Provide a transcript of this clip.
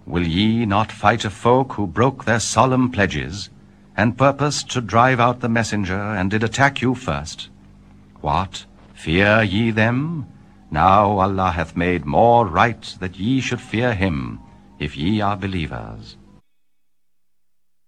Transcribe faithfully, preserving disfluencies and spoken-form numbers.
Will ye not fight a folk who broke their solemn pledges, and purposed to drive out the messenger, and did attack you first? What, fear ye them? Now Allah hath made more right that ye should fear him, if ye are believers.